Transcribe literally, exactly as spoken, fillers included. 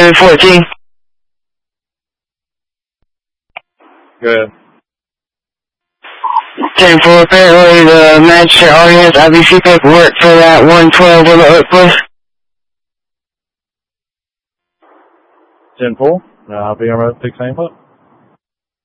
ten fourteen. Go ahead. ten four, apparently the magistrate already has I B C paperwork for that one twelve on the Oak Cliff. ten four, uh, I'll be on road six nine foot.